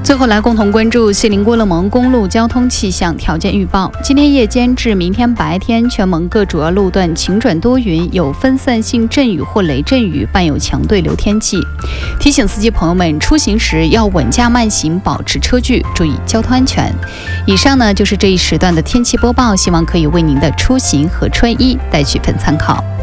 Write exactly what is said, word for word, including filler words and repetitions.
最后来共同关注锡林郭勒盟公路交通气象条件预报。今天夜间至明天白天，全盟各主要路段晴转多云，有分散性阵雨或雷阵雨，伴有强对流天气。提醒司机朋友们出行时要稳驾慢行，保持车距，注意交通安全。以上呢就是这一时段的天气播报，希望可以为您的出行和穿衣带去份参考。